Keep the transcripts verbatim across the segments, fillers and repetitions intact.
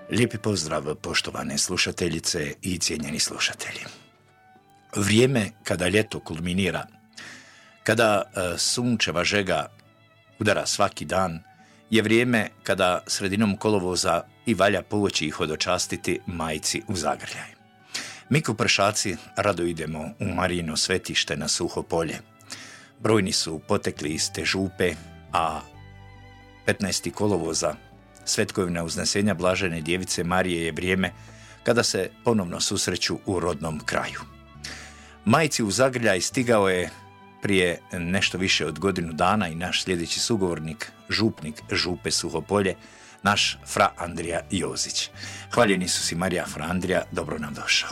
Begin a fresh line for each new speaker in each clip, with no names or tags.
Lijepi pozdrav, poštovane slušateljice i cijenjeni slušatelji. Vrijeme kada ljeto kulminira, kada e, sunčeva žega udara svaki dan, je vrijeme kada sredinom kolovoza i valja povući i hodočastiti majci u zagrljaj. Mi kupršaci rado idemo u Marijino svetište na Suho polje. Brojni su potekli iz te župe, a petnaestog kolovoza, svetkovina uznesenja Blažene djevice Marije, je vrijeme kada se ponovno susreću u rodnom kraju. Majci u zagrljaj stigao je prije nešto više od godinu dana i naš sljedeći sugovornik, župnik župe Suho polje, naš fra Andrija Jozić. Hvaljeni su si Marija, fra Andrija, dobro nam došao.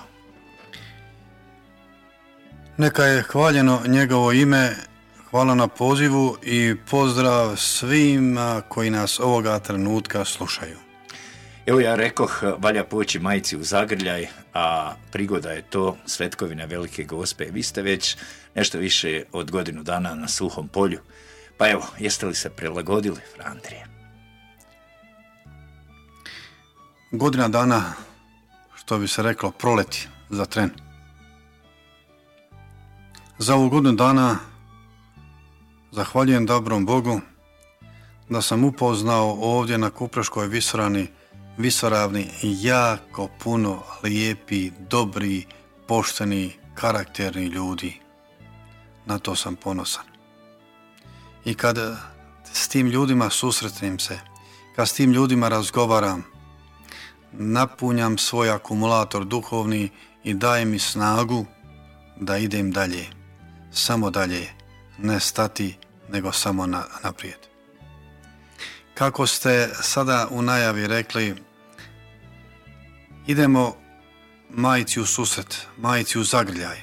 Neka je hvaljeno njegovo ime, hvala na pozivu i pozdrav svima koji nas ovoga trenutka slušaju.
Evo ja rekoh, valja poći majci u zagrljaj, a prigoda je to svetkovina Velike Gospe. Vi ste već nešto više od godinu dana na Suhom polju, pa evo, jeste li se prilagodili, fra Andrija?
Godina dana, što bi se reklo, proleti za tren. Za ovu godinu dana zahvaljujem dobrom Bogu da sam upoznao ovdje na Kupreškoj visorani, visoravni jako puno lijepi, dobri, pošteni, karakterni ljudi. Na to sam ponosan. I kad s tim ljudima susretnem se, kad s tim ljudima razgovaram, napunjam svoj akumulator duhovni i dajem mi snagu da idem dalje. Samo dalje, ne stati, nego samo na, naprijed. Kako ste sada u najavi rekli, idemo majci u susret, majci u zagrljaj.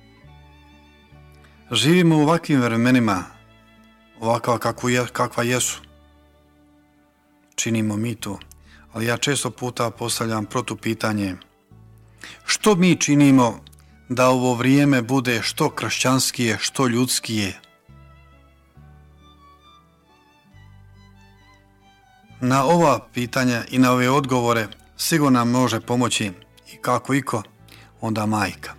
Živimo u ovakvim vremenima, ovakva kakva, je, kakva jesu. Činimo mi to, ali ja često puta postavljam protupitanje. Što mi činimo da ovo vrijeme bude što kršćanskije, što ljudskije? Na ova pitanja i na ove odgovore sigurno nam može pomoći i kako iko, onda majka.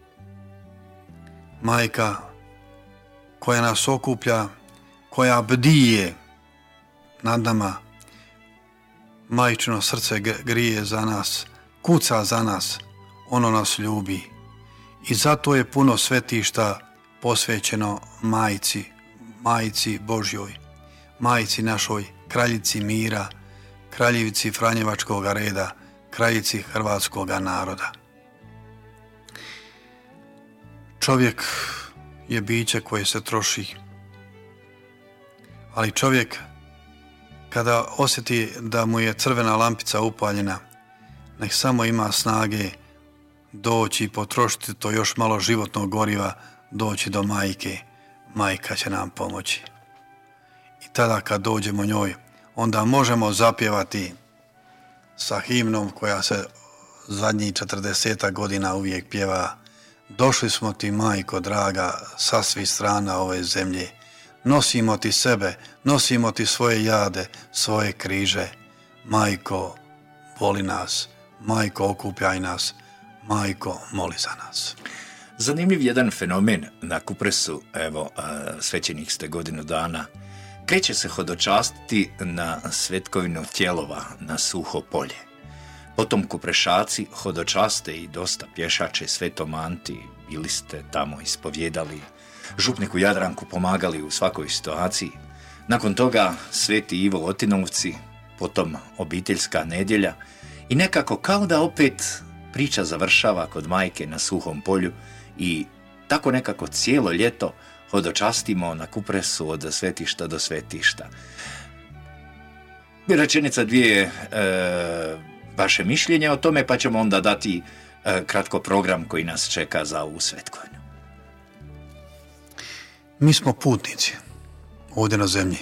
Majka koja nas okuplja, koja bdije nad nama, majčino srce grije za nas, kuca za nas, ono nas ljubi. I zato je puno svetišta posvećeno majci, majci Božjoj, majci našoj, kraljici mira, kraljici Franjevačkog reda, kraljici hrvatskog naroda. Čovjek je biće koje se troši, ali čovjek kada osjeti da mu je crvena lampica upaljena, nek samo ima snage doći i potrošiti to još malo životnog goriva, doći do majke. Majka će nam pomoći. I tada kad dođemo njoj, onda možemo zapjevati sa himnom koja se zadnjih četrdesetak godina uvijek pjeva. Došli smo ti, majko draga, sa svih strana ove zemlje. Nosimo ti sebe, nosimo ti svoje jade, svoje križe. Majko, voli nas. Majko, okupljaj nas. Majko, moli za nas.
Zanimljiv jedan fenomen na Kupresu, evo, svećenik ste godinu dana, kreće se hodočastiti na svetkovinu Tjelova na Suho polje. Potom kuprešaci hodočaste i dosta pješače Svetom Anti, bili ste tamo ispovjedali, župniku Jadranku pomagali u svakoj situaciji. Nakon toga Sveti Ivo Lotinovci, potom obiteljska nedjelja i nekako kao da opet priča završava kod majke na Suhom polju i tako nekako cijelo ljeto hodočastimo na Kupresu od svetišta do svetišta. Rečenica dvije e, vaše mišljenje o tome, pa ćemo onda dati e, kratko program koji nas čeka za ovu svetkovinu.
Mi smo putnici ovdje na zemlji.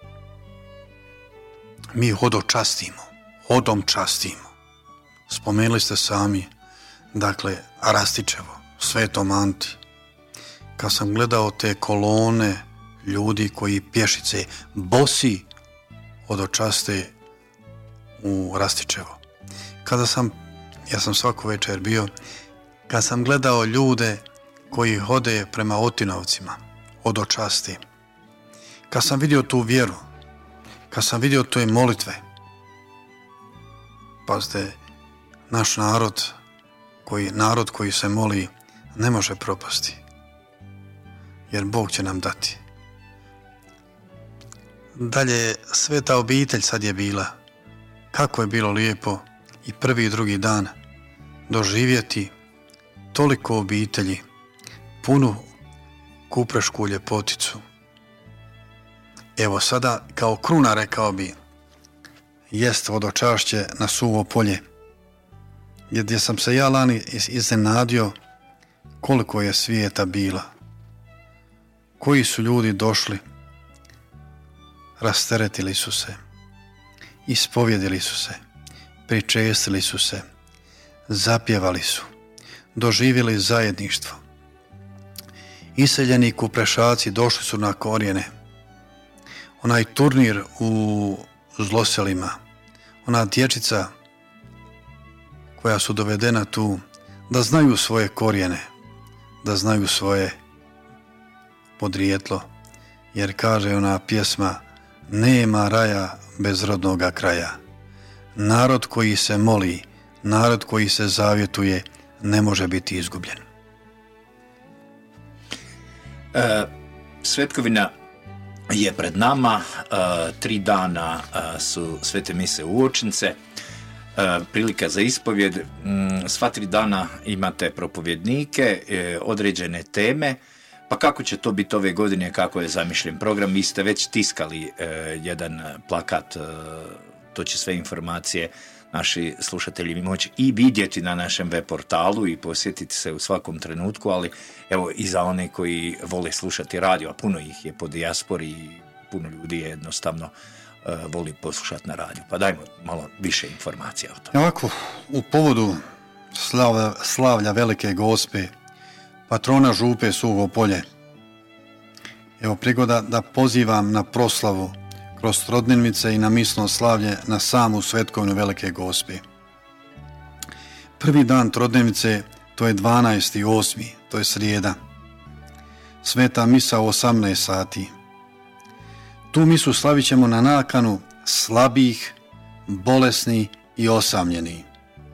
Mi hodočastimo, hodom častimo. Spomenuli ste sami, dakle, Rastičevo, Svetom Anti. Kad sam gledao te kolone ljudi koji pješice bosi hodočaste u Rastičevo, Kada sam, ja sam svaku večer bio, kad sam gledao ljude koji hode prema Otinovcima, odočasti, kad sam vidio tu vjeru, kad sam vidio te molitve, pazite, naš narod, koji, narod koji se moli, ne može propasti, jer Bog će nam dati. Dalje, sveta obitelj sad je bila. Kako je bilo lijepo i prvi i drugi dan doživjeti toliko obitelji, punu kuprešku ljepoticu. Evo sada, kao kruna rekao bi, jest vodočašće na Suvo polje, gdje sam se ja lani iznenadio koliko je svijeta bila. Koji su ljudi došli, rasteretili su se, ispovjedili su se, pričestili su se, zapjevali su, doživjeli zajedništvo. Iseljeni kuprešaci došli su na korijene. Onaj turnir u Zloselima, ona dječica koja su dovedena tu, da znaju svoje korijene, da znaju svoje podrijetlo, jer kaže ona pjesma, nema raja bez rodnoga kraja. Narod koji se moli, narod koji se zavjetuje, ne može biti izgubljen.
E, Svetkovina je pred nama, e, tri dana e, su svete mise uočnice, e, prilika za ispovjed, m, sva tri dana imate propovjednike, e, određene teme. Pa kako će to biti ove godine, kako je zamišljen program? Vi ste već tiskali e, jedan plakat, e, to će sve informacije naši slušatelji moći i vidjeti na našem web portalu i posjetiti se u svakom trenutku, ali evo i za one koji vole slušati radio, a puno ih je po dijaspori i puno ljudi je jednostavno e, voli poslušati na radiju. Pa dajmo malo više informacija o tome.
Ovako, u povodu slavlja, slavlja Velike Gospe, patrona župe Suvo polje, evo prigoda da pozivam na proslavu kroz trodnevnice i na misno slavlje na samu Svetkovinu Velike Gospe. Prvi dan trodnevnice, to je dvanaesti osmi, to je srijeda. Sveta misa u osamnaest sati. Tu misu slavit ćemo na nakanu slabih, bolesnih i osamljenih.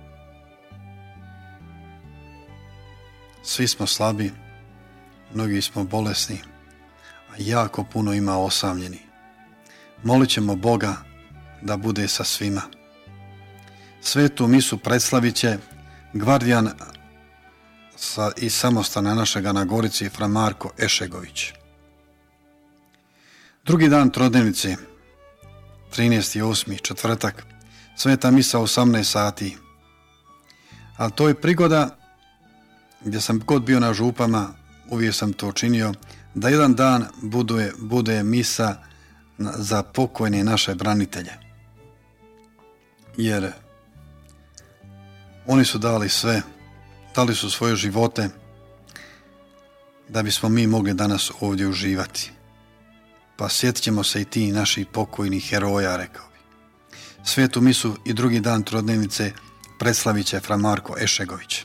Svi smo slabi, mnogi smo bolesni, a jako puno ima osamljeni. Molit ćemo Boga da bude sa svima. Svetu misu predslavit će gvardijan sa, iz samostana našega na Gorici, fra Marko Ešegović. Drugi dan trodnevnice, trinaesti osmi, četvrtak, sveta misa u osamnaest sati. A to je prigoda, gdje sam god bio na župama, uvijek sam to činio, da jedan dan bude, bude misa za pokojne naše branitelje. Jer oni su dali sve, dali su svoje živote da bismo mi mogli danas ovdje uživati. Pa sjetit ćemo se i ti naših pokojnih heroja, rekao bi. Svetu misu i drugi dan trodnevnice predslavit će fra Marko Ešegović.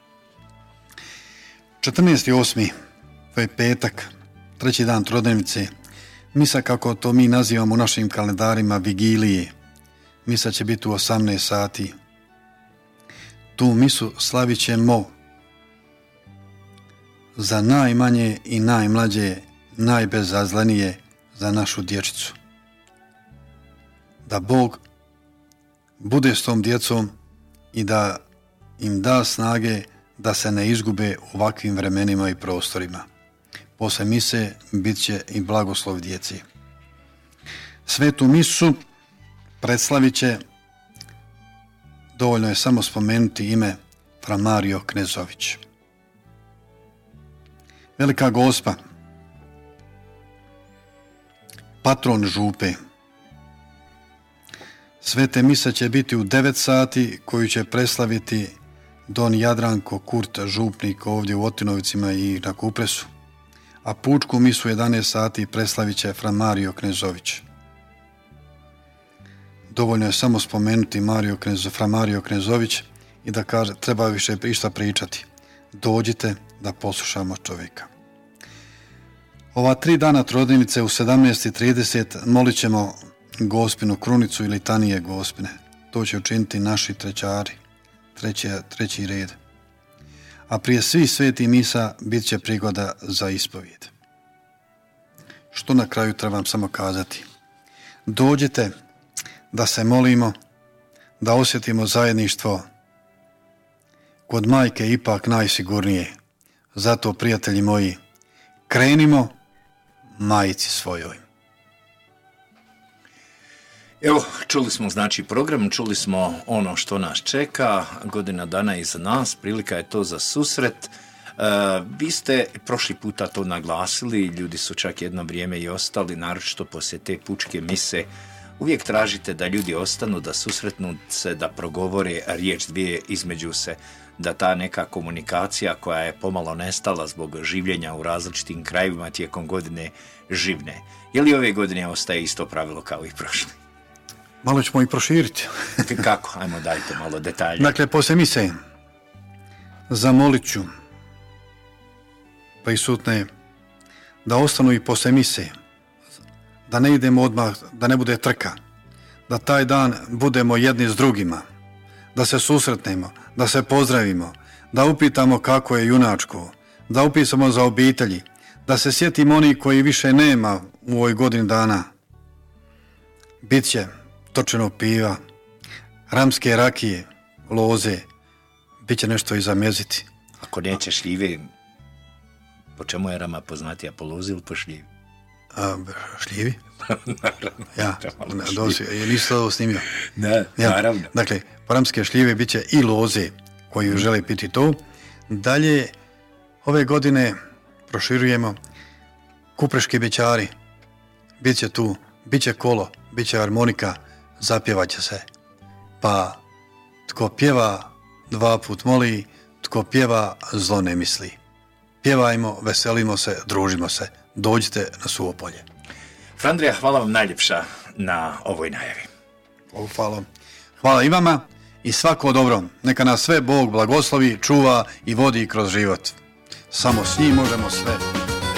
četrnaesti osmi, to je petak, treći dan trodnevnice, misa kako to mi nazivamo u našim kalendarima vigilije. Misa će biti u osamnaest sati. Tu misu slavit ćemo za najmanje i najmlađe, najbezazlenije, za našu dječicu. Da Bog bude s tom djecom i da im da snage da se ne izgube u ovakvim vremenima i prostorima. Posle mise bit će i blagoslov djeci. Svetu misu predslavit će, dovoljno je samo spomenuti ime, fra Mario Knezović. Velika Gospa, patron župe. Svete mise će biti u devet sati, koju će preslaviti don Jadranko Kurt, župnik ovdje u Otinovicima i na Kupresu. A pučku misu u jedanaest sati preslavit će fra Mario Knezović. dovoljno je samo spomenuti Mario Knezo, fra Mario Knezović i da kaže treba više išta pričati. Dođite da poslušamo čovjeka. Ova tri dana Trodnevnice u sedamnaest i trideset molit ćemo Gospinu krunicu i litanije Gospine. To će učiniti naši trećari, treći, treći red. A prije svih sveti misa bit će prigoda za ispovijed. Što na kraju trebam samo kazati? Dođite da se molimo, da osjetimo zajedništvo. Kod majke ipak najsigurnije. Zato, prijatelji moji, krenimo majici svojoj.
Evo, čuli smo znači program, čuli smo ono što nas čeka, godina dana iza nas, prilika je to za susret. E, vi ste prošli puta to naglasili, ljudi su čak jedno vrijeme i ostali, naročito poslije te pučke mise. Uvijek tražite da ljudi ostanu, da susretnu se, da progovore riječ dvije između se, da ta neka komunikacija koja je pomalo nestala zbog življenja u različitim krajevima tijekom godine živne. Je li ove godine ostaje isto pravilo kao i prošle?
Malo ćemo i proširiti.
Kako? Ajmo, dajte malo detalje.
Dakle, poslije mise zamolit ću prisutne da ostanu i poslije mise, da ne idemo odmah, da ne bude trka, da taj dan budemo jedni s drugima, da se susretnemo, da se pozdravimo, da upitamo kako je junačko, da upitamo za obitelji, da se sjetimo onih koji više nema u ovoj godini dana. Biće točenog piva, ramske rakije, loze, bit će nešto i zameziti.
Ako neće šljive, po čemu je rama poznatija, po lozi ili po šljivi?
A, šljivi?
Naravno.
Ja, dosi, nisam to snimio.
Da,
ja,
naravno.
Dakle, po ramske šljive bit će i loze koji žele piti to. Dalje, ove godine proširujemo kupreški bećari. Bit će tu, bit će kolo, bit će harmonika, zapjevat će se. Pa, tko pjeva, dva put moli, tko pjeva, zlo ne misli. Pjevajmo, veselimo se, družimo se. Dođite na Suhopolje.
Frandrija, hvala vam najljepša na ovoj najavi.
Oh, hvala. Hvala i vama i svako dobro. Neka nas sve Bog blagoslovi, čuva i vodi kroz život. Samo s njim možemo sve.